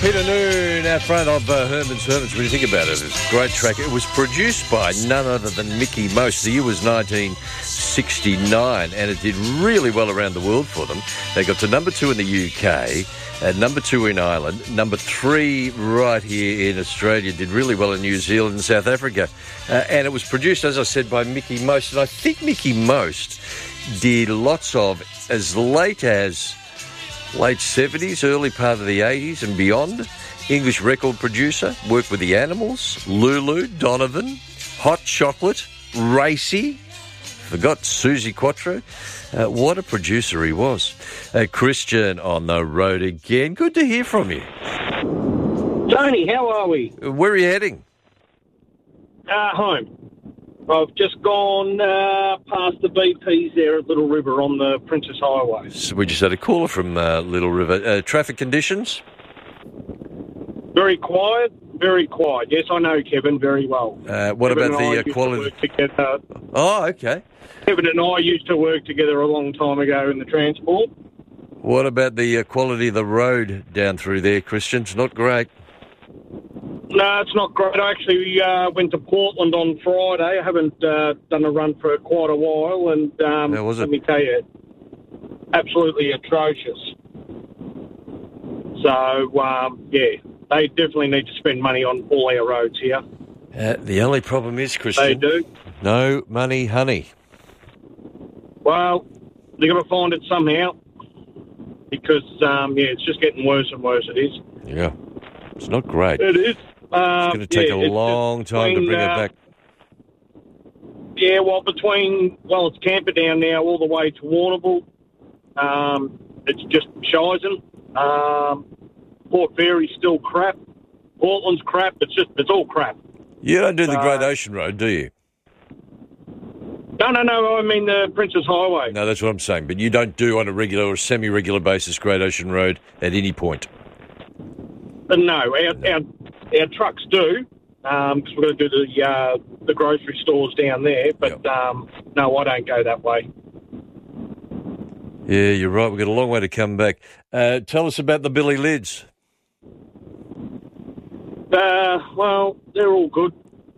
Peter Noon out front of Herman's Hermits. When you think about it, it's a great track. It was produced by none other than Mickey Most. The year was 1969, and it did really well around the world for them. They got to number 2 in the UK, number 2 in Ireland, number 3 right here in Australia, did really well in New Zealand and South Africa. And it was produced, as I said, by Mickey Most. And I think Mickey Most did lots of, as late 70s, early part of the 80s and beyond. English record producer, worked with the Animals, Lulu, Donovan, Hot Chocolate, Racy, forgot Susie Quattro. What a producer he was. Christian on the road again. Good to hear from you. Tony, how are we? Where are you heading? Home. I've just gone past the BPs there at Little River on the Princess Highway. So we just had a caller from Little River. Traffic conditions? Very quiet, very quiet. Yes, I know Kevin very well. What Kevin about the quality? Oh, okay. Kevin and I used to work together a long time ago in the transport. What about the quality of the road down through there, Christian? It's not great. No, it's not great. I actually went to Portland on Friday. I haven't done a run for quite a while, and how was it? Let me tell you, absolutely atrocious. So, yeah, they definitely need to spend money on all our roads here. The only problem is, Christian, they do. No money, honey. Well, they're going to find it somehow because, yeah, it's just getting worse and worse. It is. Yeah, it's not great. It is. It's going to take a long time to bring it back. Yeah, it's Camperdown now all the way to Warrnambool. It's just Shizen. Port Fairy's still crap. Portland's crap. It's all crap. You don't do the Great Ocean Road, do you? No. I mean the Princess Highway. No, that's what I'm saying. But you don't do on a regular or semi-regular basis Great Ocean Road at any point. No, our trucks do, because we're going to do the grocery stores down there. But no, I don't go that way. Yeah, you're right. We've got a long way to come back. Tell us about the Billy Lids. Well, they're all good.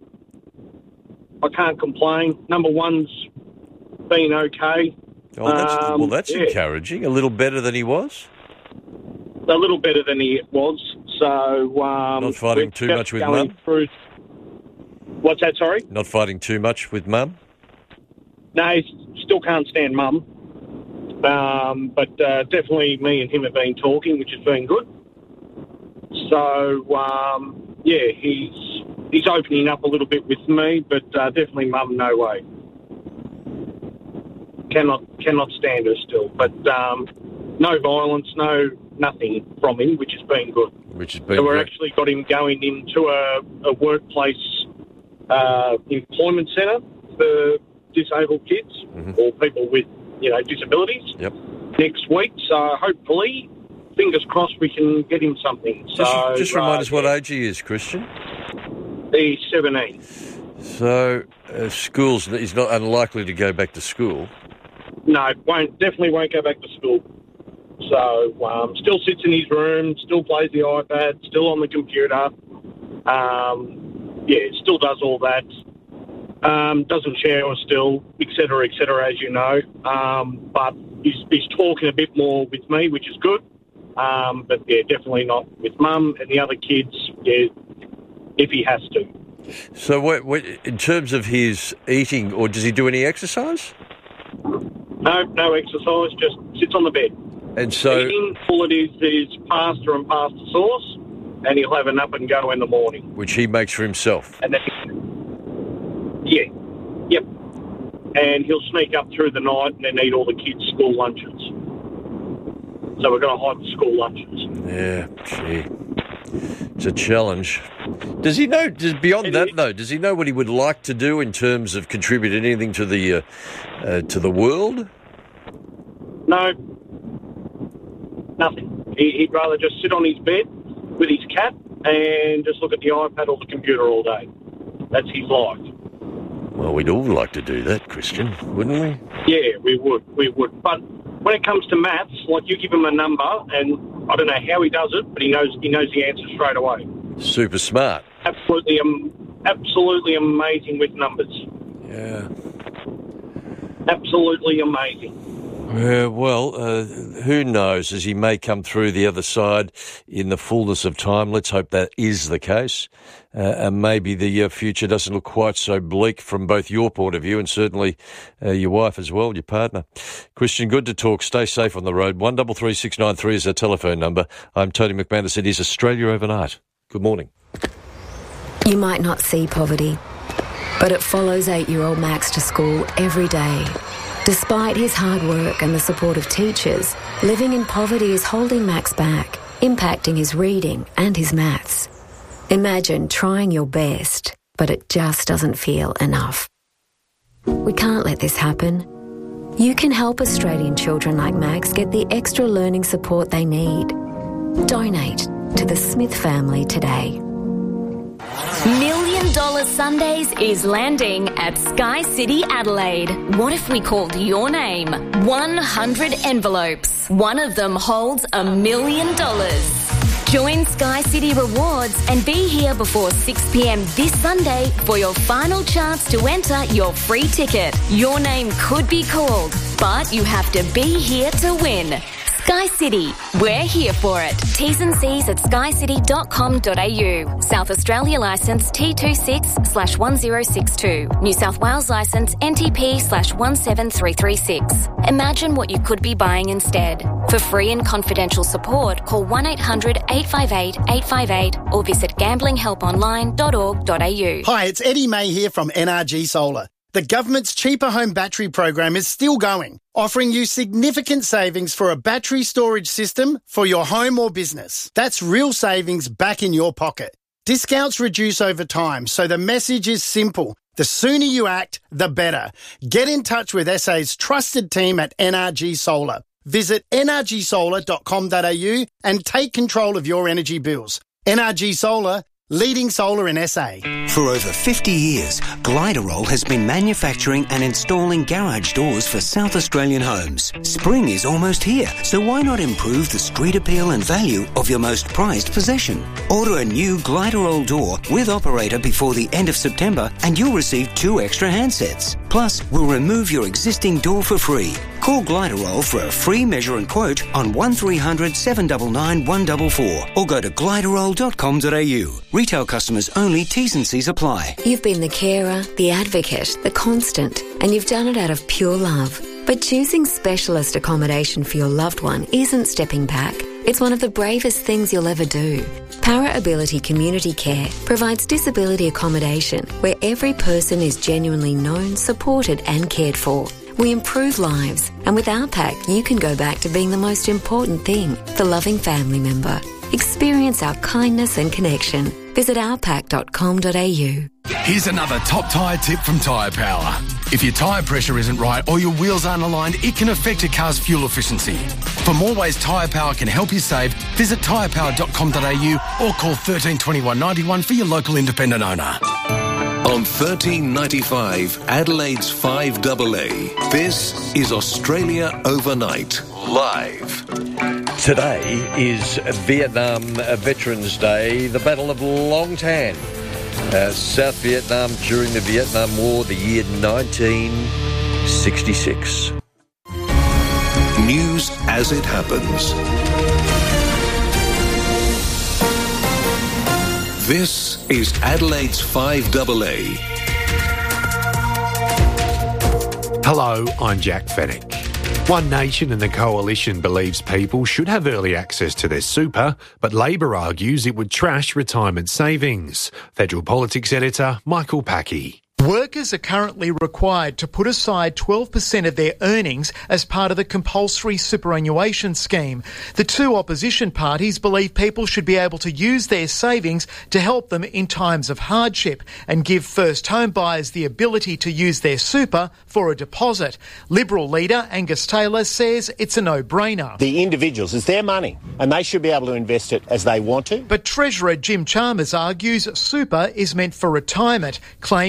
I can't complain. Number one's been okay. Oh, that's encouraging. A little better than he was? A little better than he was. So, not fighting too much with Mum? What's that, sorry? Not fighting too much with Mum? No, he still can't stand Mum. But definitely me and him have been talking, which has been good. So, yeah, he's opening up a little bit with me, but definitely Mum, no way. Cannot stand her still. But no violence, nothing from him, which has been good. So we're actually got him going into a workplace employment centre for disabled kids or people with, disabilities next week. So hopefully, fingers crossed, we can get him something. Just remind us what age he is, Christian. He's 17. So schools, he's not unlikely to go back to school. No, definitely won't go back to school. So still sits in his room, still plays the iPad, still on the computer. Still does all that. Doesn't shower still, et cetera, as you know. But he's talking a bit more with me, which is good. But, yeah, definitely not with Mum and the other kids, if he has to. So what in terms of his eating, or does he do any exercise? No exercise, just sits on the bed. And so eating, all it is pasta and pasta sauce, and he'll have an up and go in the morning. Which he makes for himself? And then, yep. And he'll sneak up through the night and then eat all the kids' school lunches. So we're going to hide the school lunches. Yeah, gee. It's a challenge. Does he know, beyond that, though, does he know what he would like to do in terms of contributing anything to the world? No. Nothing. He'd rather just sit on his bed with his cat and just look at the iPad or the computer all day. That's his life. Well, we'd all like to do that, Christian, wouldn't we? Yeah, we would. But when it comes to maths, like you give him a number and I don't know how he does it, but he knows the answer straight away. Super smart. Absolutely amazing with numbers. Yeah. Absolutely amazing. Who knows, as he may come through the other side in the fullness of time. Let's hope that is the case. And maybe the future doesn't look quite so bleak from both your point of view and certainly your wife as well, your partner. Christian, good to talk. Stay safe on the road. 133693 is our telephone number. I'm Tony McManus. It is Australia Overnight. Good morning. You might not see poverty, but it follows 8-year-old Max to school every day. Despite his hard work and the support of teachers, living in poverty is holding Max back, impacting his reading and his maths. Imagine trying your best, but it just doesn't feel enough. We can't let this happen. You can help Australian children like Max get the extra learning support they need. Donate to the Smith family today. $1 Million Sundays is landing at Sky City Adelaide. What if we called your name? 100 envelopes. One of them holds $1 million. Join Sky City Rewards and be here before 6 p.m. this Sunday for your final chance to enter your free ticket. Your name could be called, but you have to be here to win. Sky City, we're here for it. T's and C's at skycity.com.au. South Australia licence T26/1062. New South Wales licence NTP/17336. Imagine what you could be buying instead. For free and confidential support, call 1-800-858-858 or visit gamblinghelponline.org.au. Hi, it's Eddie May here from NRG Solar. The government's Cheaper Home Battery program is still going, offering you significant savings for a battery storage system for your home or business. That's real savings back in your pocket. Discounts reduce over time, so the message is simple. The sooner you act, the better. Get in touch with SA's trusted team at NRG Solar. Visit nrgsolar.com.au and take control of your energy bills. NRG Solar, leading solar in SA. For over 50 years, Gliderol has been manufacturing and installing garage doors for South Australian homes. Spring is almost here, so why not improve the street appeal and value of your most prized possession? Order a new Gliderol door with operator before the end of September and you'll receive 2 extra handsets. Plus, we'll remove your existing door for free. Call Gliderol for a free measure and quote on 1300 799 144 or go to gliderol.com.au. Retail customers only. T's and C's apply. You've been the carer, the advocate, the constant, and you've done it out of pure love. But choosing specialist accommodation for your loved one isn't stepping back. It's one of the bravest things you'll ever do. Para Ability Community Care provides disability accommodation where every person is genuinely known, supported and cared for. We improve lives, and with our pack, you can go back to being the most important thing, the loving family member. Experience our kindness and connection. Visit ourpack.com.au. Here's another top tyre tip from Tyre Power. If your tyre pressure isn't right or your wheels aren't aligned, it can affect your car's fuel efficiency. For more ways Tyre Power can help you save, visit tyrepower.com.au or call 13 21 91 for your local independent owner. On 1395, Adelaide's 5AA, this is Australia Overnight, live. Today is Vietnam Veterans Day, the Battle of Long Tan. South Vietnam during the Vietnam War, the year 1966. News as it happens. This is Adelaide's 5AA. Hello, I'm Jack Fennick. One Nation and the Coalition believes people should have early access to their super, but Labor argues it would trash retirement savings. Federal Politics Editor Michael Packey. Workers are currently required to put aside 12% of their earnings as part of the compulsory superannuation scheme. The two opposition parties believe people should be able to use their savings to help them in times of hardship and give first home buyers the ability to use their super for a deposit. Liberal leader Angus Taylor says it's a no-brainer. The individuals, it's their money and they should be able to invest it as they want to. But Treasurer Jim Chalmers argues super is meant for retirement, claiming the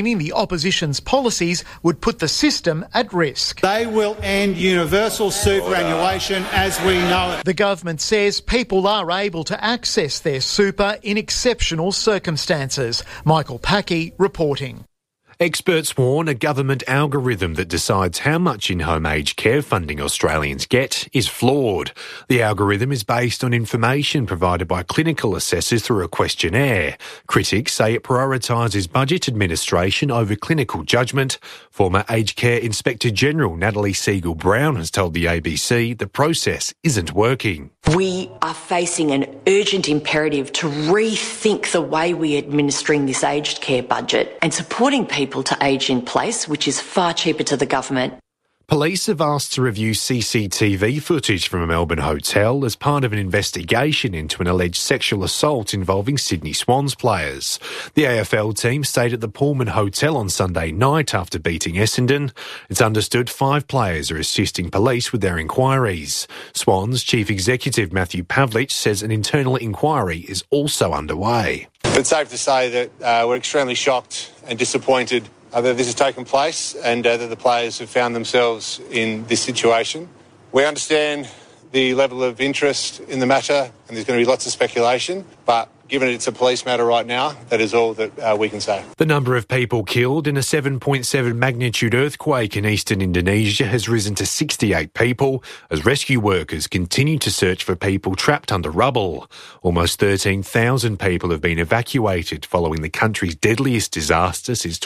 opposition's policies would put the system at risk. They will end universal superannuation as we know it. The government says people are able to access their super in exceptional circumstances. Michael Packey reporting. Experts warn a government algorithm that decides how much in-home aged care funding Australians get is flawed. The algorithm is based on information provided by clinical assessors through a questionnaire. Critics say it prioritises budget administration over clinical judgment. Former Aged Care Inspector General Natalie Siegel-Brown has told the ABC the process isn't working. We are facing an urgent imperative to rethink the way we're administering this aged care budget and supporting people to age in place, which is far cheaper to the government. Police have asked to review CCTV footage from a Melbourne hotel as part of an investigation into an alleged sexual assault involving Sydney Swans players. The AFL team stayed at the Pullman Hotel on Sunday night after beating Essendon. It's understood 5 players are assisting police with their inquiries. Swans Chief Executive Matthew Pavlich says an internal inquiry is also underway. It's safe to say that we're extremely shocked and disappointed that this has taken place and that the players have found themselves in this situation. We understand the level of interest in the matter and there's going to be lots of speculation, but given it's a police matter right now, that is all that we can say. The number of people killed in a 7.7 magnitude earthquake in eastern Indonesia has risen to 68 people as rescue workers continue to search for people trapped under rubble. Almost 13,000 people have been evacuated following the country's deadliest disaster since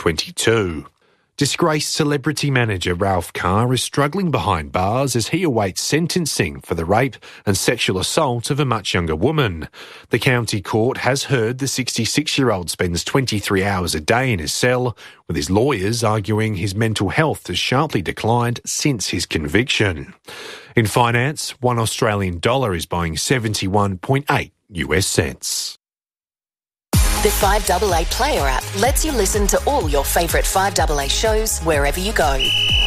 2022. Disgraced celebrity manager Ralph Carr is struggling behind bars as he awaits sentencing for the rape and sexual assault of a much younger woman. The county court has heard the 66-year-old spends 23 hours a day in his cell, with his lawyers arguing his mental health has sharply declined since his conviction. In finance, $1 Australian is buying 71.8 US cents. The 5AA Player app lets you listen to all your favourite 5AA shows wherever you go.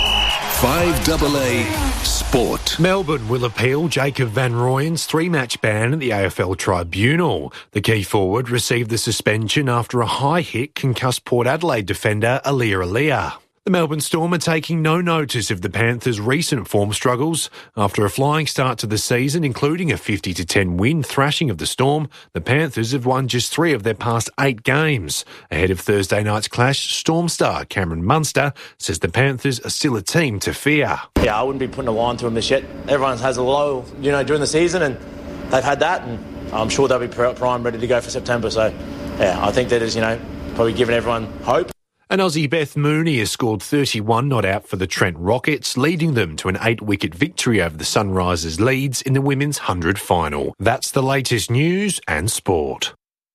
5AA Sport. Melbourne will appeal Jacob van Rooyen's 3-match ban at the AFL Tribunal. The key forward received the suspension after a high-hit concussed Port Adelaide defender Aliir. The Melbourne Storm are taking no notice of the Panthers' recent form struggles. After a flying start to the season, including a 50-10 win thrashing of the Storm, the Panthers have won just 3 of their past 8 games. Ahead of Thursday night's clash, Storm star Cameron Munster says the Panthers are still a team to fear. Yeah, I wouldn't be putting a line to them this yet. Everyone has a low, during the season, and they've had that, and I'm sure they'll be prime ready to go for September. So, yeah, I think that is, probably giving everyone hope. And Aussie Beth Mooney has scored 31 not out for the Trent Rockets, leading them to an 8-wicket victory over the Sunrisers Leeds in the women's 100 final. That's the latest news and sport.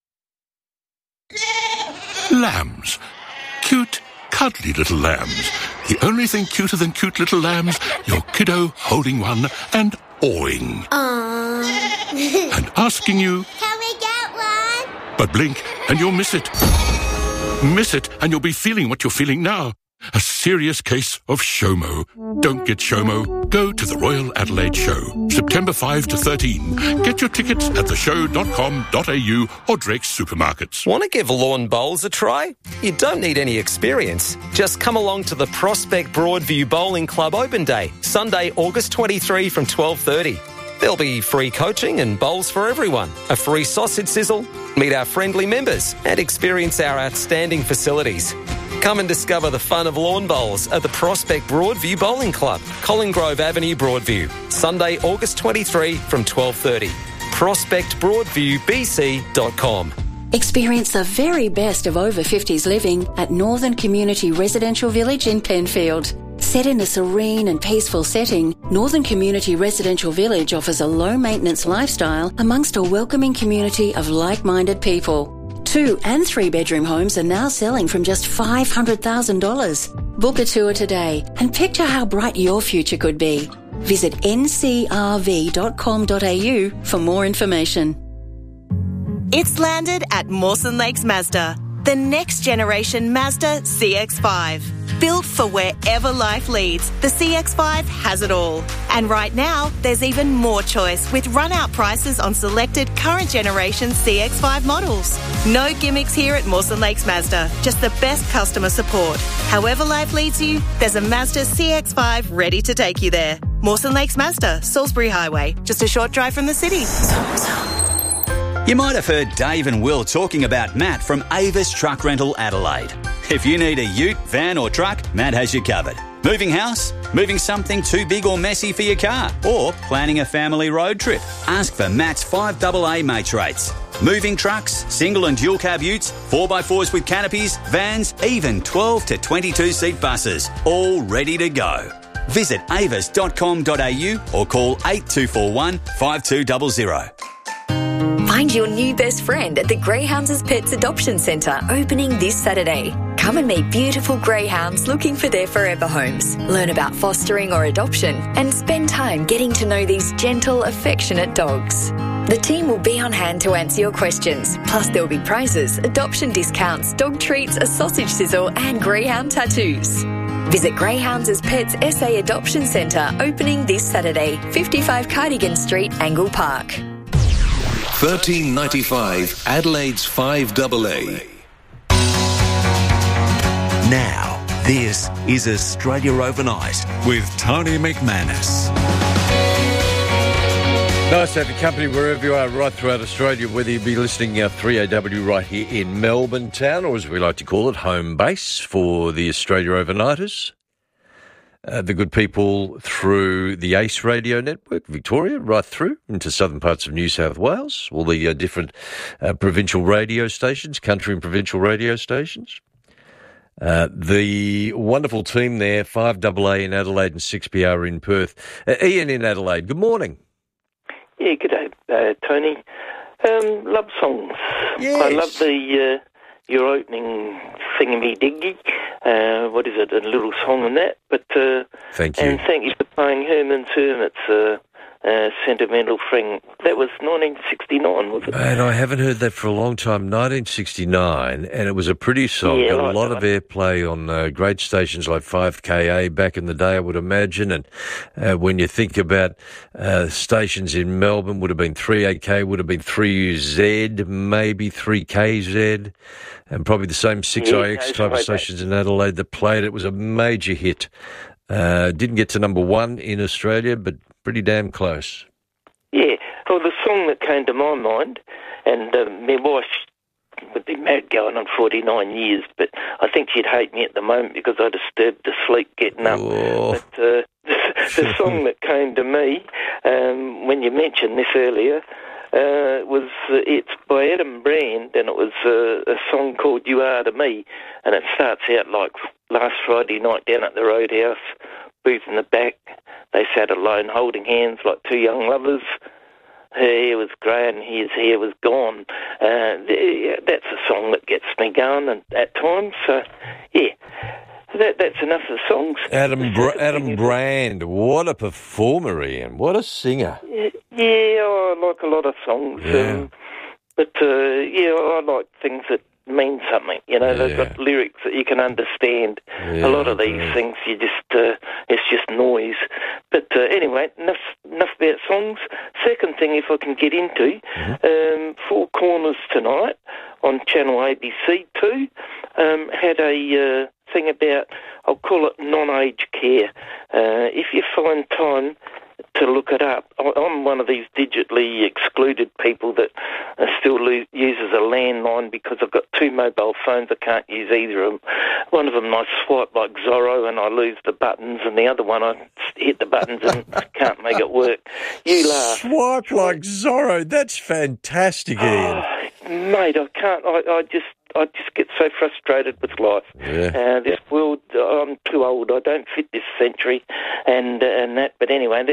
Lambs. Cute, cuddly little lambs. The only thing cuter than cute little lambs, your kiddo holding one and awing. Aww. And asking you, can we get one? But blink and you'll miss it. Miss it and you'll be feeling what you're feeling now. A serious case of SHOMO. Don't get SHOMO. Go to the Royal Adelaide Show, September 5 to 13. Get your tickets at theshow.com.au or Drake's supermarkets. Want to give lawn bowls a try? You don't need any experience. Just come along to the Prospect Broadview Bowling Club Open Day, Sunday, August 23 from 12:30. There'll be free coaching and bowls for everyone, a free sausage sizzle, meet our friendly members and experience our outstanding facilities. Come and discover the fun of lawn bowls at the Prospect Broadview Bowling Club, Colin Grove Avenue, Broadview, Sunday, August 23 from 12:30. ProspectBroadviewBC.com. Experience the very best of over 50s living at Northern Community Residential Village in Penfield. Set in a serene and peaceful setting, Northern Community Residential Village offers a low-maintenance lifestyle amongst a welcoming community of like-minded people. 2- and 3-bedroom homes are now selling from just $500,000. Book a tour today and picture how bright your future could be. Visit ncrv.com.au for more information. It's landed at Mawson Lakes Mazda. the next generation Mazda CX-5. Built for wherever life leads, the CX-5 has it all. And right now, there's even more choice with run-out prices on selected current generation CX-5 models. No gimmicks here at Mawson Lakes Mazda, just the best customer support. However life leads you, there's a Mazda CX-5 ready to take you there. Mawson Lakes Mazda, Salisbury Highway, just a short drive from the city. You might have heard Dave and Will talking about Matt from Avis Truck Rental Adelaide. If you need a ute, van or truck, Matt has you covered. Moving house? Moving something too big or messy for your car? Or planning a family road trip? Ask for Matt's 5AA mates rates. Moving trucks, single and dual cab utes, 4x4s with canopies, vans, even 12 to 22 seat buses. All ready to go. Visit avis.com.au or call 8241 5200. Find your new best friend at the Greyhounds Pets Adoption Centre, opening this Saturday. Come and meet beautiful greyhounds looking for their forever homes. Learn about fostering or adoption and spend time getting to know these gentle, affectionate dogs. The team will be on hand to answer your questions. Plus there'll be prizes, adoption discounts, dog treats, a sausage sizzle and greyhound tattoos. Visit Greyhounds Pets SA Adoption Centre, opening this Saturday, 55 Cardigan Street, Angle Park. $13.95 Adelaide's 5AA. Now, this is Australia Overnight with Tony McManus. Nice to have your company wherever you are right throughout Australia, whether you be listening 3AW right here in Melbourne town, or as we like to call it, home base for the Australia Overnighters. The good people through the ACE radio network, Victoria, right through into southern parts of New South Wales, all the different provincial radio stations, country and provincial radio stations. The wonderful team there, 5AA in Adelaide and 6PR in Perth. Ian in Adelaide, good morning. Yeah, good day, Tony. Love songs. Yes. I love the your opening thingy-diggy. What is it, a little song on that? But thank you. And thank you for playing Herman's Hermits, Sentimental Friend. That was 1969, was it? And I haven't heard that for a long time, 1969, and it was a pretty song. Yeah, got a lot of airplay on great stations like 5KA back in the day, I would imagine. And when you think about stations in Melbourne, would have been 3AK, would have been 3UZ, maybe 3KZ, and probably the same 6IX type of stations in Adelaide that played it. It was a major hit. Didn't get to number one in Australia, but pretty damn close. Yeah, well, the song that came to my mind, and my wife would be married going on 49 years, but I think she'd hate me at the moment because I disturbed her sleep getting up. Oh. But the song that came to me, when you mentioned this earlier, it's by Adam Brand, and it was a song called You Are to Me, and it starts out like last Friday night down at the Roadhouse, booth in the back. They sat alone holding hands like two young lovers. Her hair was grey and his hair was gone. That's a song that gets me going and at times. So, yeah, that's enough of the songs. Adam Brand, what a performer, Ian. What a singer. Yeah, I like a lot of songs. Yeah. I like things that mean something. You know, they've got lyrics that you can understand. Yeah, a lot of these things, you just it's just noise. But anyway, enough about songs. Second thing, if I can get into, Four Corners tonight on Channel ABC2 had a thing about, I'll call it non-aged care. If you find time to look it up, I'm one of these digitally excluded people that still uses a landline because I've got two mobile phones. I can't use either of them. One of them I swipe like Zorro and I lose the buttons, and the other one I hit the buttons and can't make it work. You laugh. Swipe like Zorro. That's fantastic, Ian. Mate, I can't. I just get so frustrated with life. Yeah. This world, I'm too old. I don't fit this century, and that. But anyway,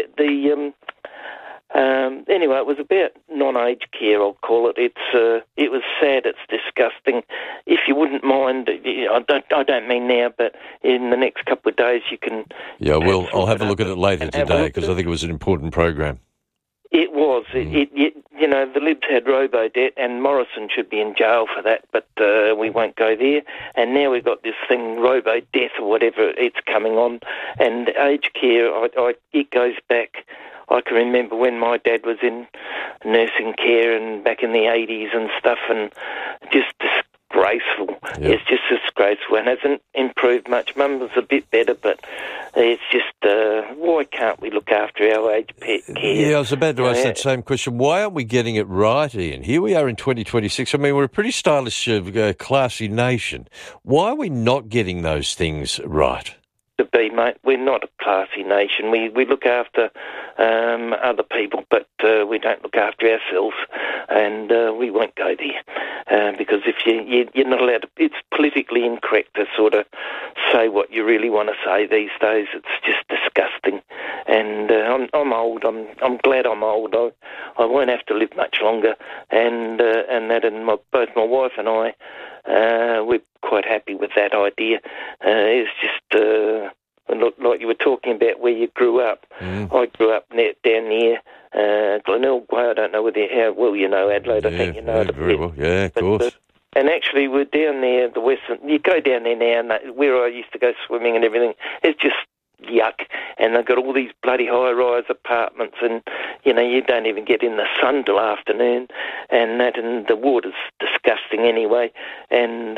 anyway, it was about non-aged care. I'll call it. It was sad. It's disgusting. If you wouldn't mind, I don't mean now, but in the next couple of days, you can. Yeah, I'll have a look at it later today because I think it was an important program. It was. You know, the Libs had robo-debt, and Morrison should be in jail for that, but we won't go there. And now we've got this thing, robo-death or whatever, it's coming on. And aged care, it goes back. I can remember when my dad was in nursing care and back in the 80s and stuff, and just disgraceful. Yep. It's just disgraceful and hasn't improved much. Mum was a bit better, but it's just, why can't we look after our aged pet care? Yeah, I was about to ask that same question. Why aren't we getting it right, Ian? Here we are in 2026. I mean, we're a pretty stylish, classy nation. Why are we not getting those things right? To be, mate, we're not a classy nation. We look after other people, but we don't look after ourselves, and we won't go there because if you're not allowed to, it's politically incorrect to sort of say what you really want to say these days. It's just disgusting, and I'm old. I'm glad I'm old. I won't have to live much longer, and both my wife and I. We're quite happy with that idea. It's just like you were talking about where you grew up. I grew up down near Glenelg. I don't know how well you know Adelaide. I think you know it very well. Yeah, of course. And actually, we're down there, the western. You go down there now, and where I used to go swimming and everything. It's just yuck, and they've got all these bloody high-rise apartments, and you know you don't even get in the sun till afternoon, and the water's disgusting anyway, and